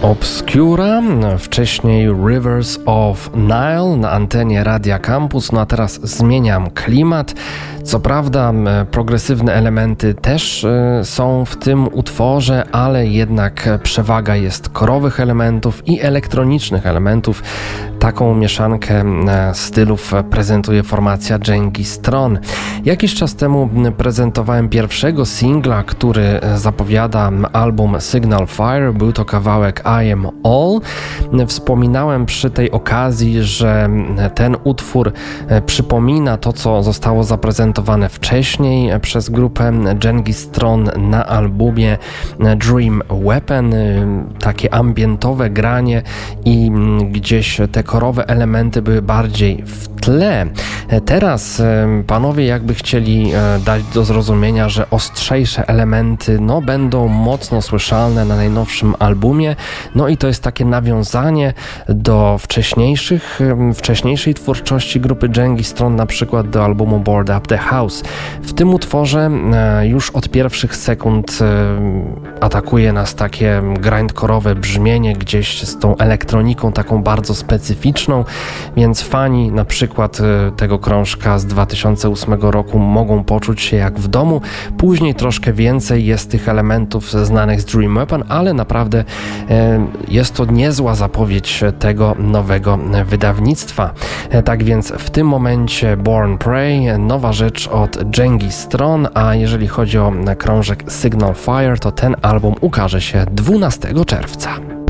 Obscura, wcześniej Rivers of Nile na antenie Radia Campus. No a teraz zmieniam klimat. Co prawda progresywne elementy też są w tym utworze, ale jednak przewaga jest korowych elementów i elektronicznych elementów. Taką mieszankę stylów prezentuje formacja Genghis Tron. Jakiś czas temu prezentowałem pierwszego singla, który zapowiada album Signal Fire. Był to kawałek I Am All. Wspominałem przy tej okazji, że ten utwór przypomina to, co zostało zaprezentowane wcześniej przez grupę Genghis Tron na albumie Dream Weapon. Takie ambientowe granie i gdzieś te korowe elementy były bardziej w tle. Teraz panowie jakby chcieli dać do zrozumienia, że ostrzejsze elementy będą mocno słyszalne na najnowszym albumie. No i to jest takie nawiązanie do wcześniejszej twórczości grupy Genghis Tron, na przykład do albumu Board Up the House. W tym utworze już od pierwszych sekund atakuje nas takie grindcore'owe brzmienie, gdzieś z tą elektroniką taką bardzo specyficzną, więc fani na przykład tego krążka z 2008 roku mogą poczuć się jak w domu. Później troszkę więcej jest tych elementów znanych z Dream Weapon, ale naprawdę jest to niezła zapowiedź tego nowego wydawnictwa. Tak więc w tym momencie Born Prey, nowa rzecz od Genghis Tron, a jeżeli chodzi o krążek Signal Fire, to ten album ukaże się 12 czerwca.